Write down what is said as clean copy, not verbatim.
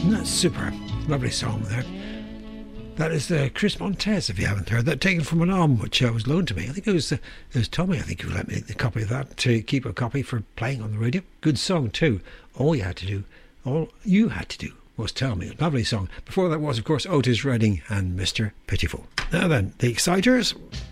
That's super. Lovely song there. That is Chris Montez, if you haven't heard that, taken from an album which was loaned to me. I think it was Tommy, I think, who let me the copy of that, to keep a copy for playing on the radio. Good song too. All you had to do was tell me. Lovely song. Before that was, of course, Otis Redding and Mr. Pitiful. Now then, the Exciters